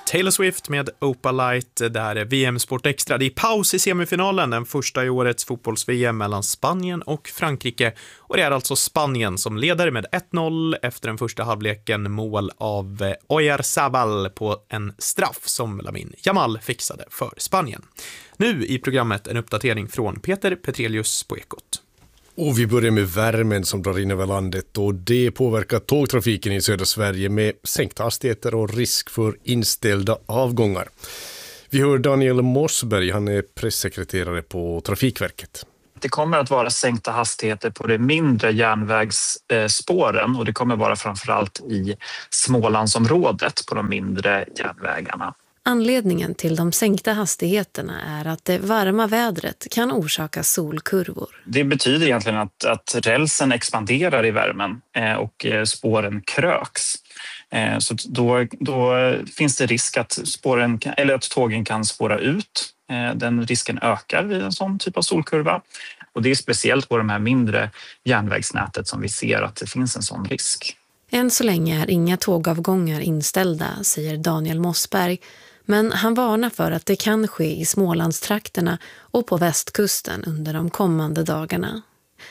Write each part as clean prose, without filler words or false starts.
Taylor Swift med Opalite. Det här är VM Sport Extra. Det är paus i semifinalen, den första i årets fotbolls-VM mellan Spanien och Frankrike. Och det är alltså Spanien som leder med 1-0 efter den första halvleken, mål av Oyarzabal på en straff som Lamine Yamal fixade för Spanien. Nu i programmet en uppdatering från Peter Petrelius på Ekot. Och vi börjar med värmen som drar in över landet, och det påverkar tågtrafiken i södra Sverige med sänkta hastigheter och risk för inställda avgångar. Vi hör Daniel Mossberg, han är pressekreterare på Trafikverket. Det kommer att vara sänkta hastigheter på de mindre järnvägsspåren, och det kommer vara framförallt i Smålandsområdet på de mindre järnvägarna. Anledningen till de sänkta hastigheterna är att det varma vädret kan orsaka solkurvor. Det betyder egentligen att rälsen expanderar i värmen och spåren kröks. Så då finns det risk att att tågen kan spåra ut. Den risken ökar vid en sån typ av solkurva. Och det är speciellt på de här mindre järnvägsnätet som vi ser att det finns en sån risk. Än så länge är inga tågavgångar inställda, säger Daniel Mossberg. Men han varnar för att det kan ske i Smålandstrakterna och på västkusten under de kommande dagarna.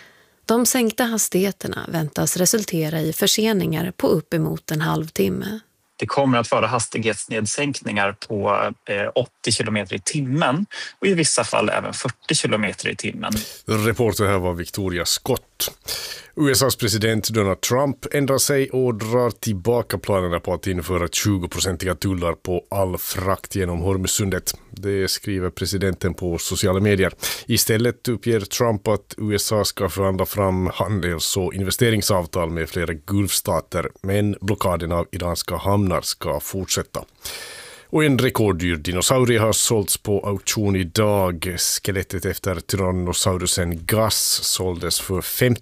De sänkta hastigheterna väntas resultera i förseningar på uppemot en halvtimme. Det kommer att vara hastighetsnedsänkningar på 80 km i timmen och i vissa fall även 40 km i timmen. Reporter här var Victoria Scott. USAs president Donald Trump ändrar sig och drar tillbaka planerna på att införa 20% tullar på all frakt genom Hormuzsundet. Det skriver presidenten på sociala medier. Istället uppger Trump att USA ska förhandla fram handels- och investeringsavtal med flera gulfstater, men blockaden av iranska hamnar ska fortsätta. Och en rekorddyr dinosaurie har sålts på auktion idag. Skelettet efter tyrannosaurusen Gus såldes för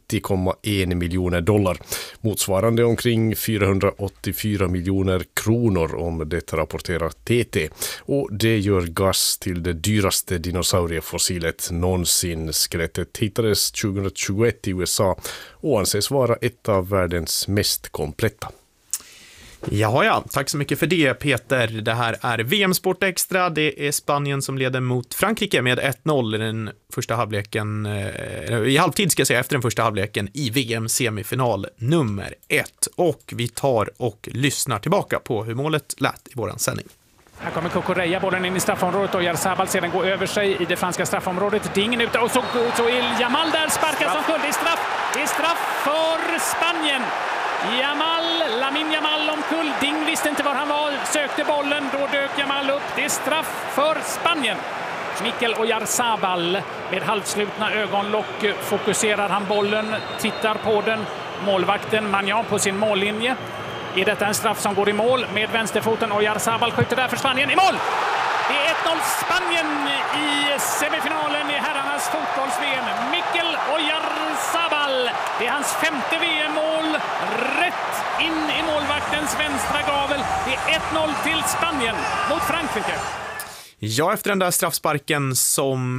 $50,1 miljoner, motsvarande omkring 484 miljoner kronor om det rapporterar TT. Och det gör Gus till det dyraste dinosauriefossilet någonsin. Skelettet hittades 2021 i USA och anses vara ett av världens mest kompletta. Ja, tack så mycket för det, Peter. Det här är VM Sport Extra. Det är Spanien som leder mot Frankrike med 1-0 i den första halvleken, i halvtid ska jag säga, efter den första halvleken i VM-semifinal nummer 1. Och vi tar och lyssnar tillbaka på hur målet lät i våran sändning. Här kommer Cucurella, bollen in i straffområdet och Oyarzabal sedan går över sig i det franska straffområdet. Det är ingen ute och så är Yamal där, sparkar som kull. Det är straff för Spanien. Lamine Yamal omkull. Ding visste inte var han var, sökte bollen, då dök Yamal upp. Det är straff för Spanien. Mikel Oyarzabal med halvslutna ögonlock fokuserar han bollen, tittar på den. Målvakten Magnan på sin mållinje. Är detta en straff som går i mål med vänsterfoten? Oyarzabal skjuter där för Spanien i mål! Det är 1-0 Spanien i semifinalen i herrarnas fotbolls-VM. Mikel Oyarzabal, det är hans 5:e VM-mål, rätt in i målvaktens vänstra gavel. Det är 1-0 till Spanien mot Frankrike. Ja, efter den där straffsparken som,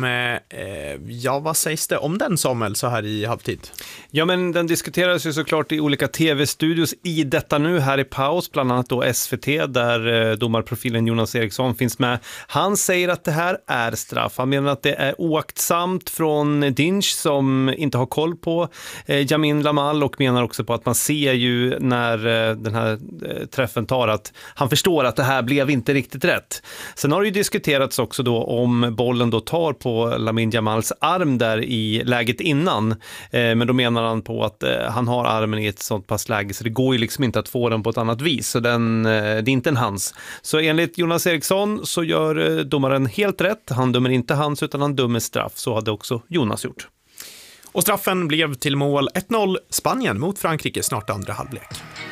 vad sägs det om den, Samuel, så här i halvtid? Ja, men den diskuteras ju såklart i olika tv-studios i detta nu här i paus, bland annat då SVT där domarprofilen Jonas Eriksson finns med. Han säger att det här är straff. Han menar att det är oaktsamt från Dinch som inte har koll på Lamine Yamal, och menar också på att man ser ju när den här träffen tar att han förstår att det här blev inte riktigt rätt. Sen har det ju diskuterats också då om bollen då tar på Lamine Yamals arm där i läget innan, men då menar han på att han har armen i ett sånt pass läge så det går ju liksom inte att få den på ett annat vis, så det är inte en hans. Så enligt Jonas Eriksson så gör domaren helt rätt, han dömer inte hans utan han dömer straff, så hade också Jonas gjort. Och straffen blev till mål 1-0 Spanien mot Frankrike snart andra halvlek.